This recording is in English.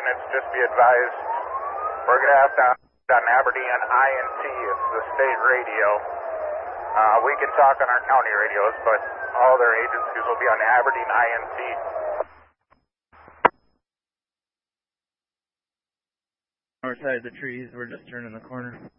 units, just be advised, we're going to have to on Aberdeen INT, it's the state radio. We can talk on our county radios, but all their agencies will be on Aberdeen INT. North side of the trees, we're just turning the corner.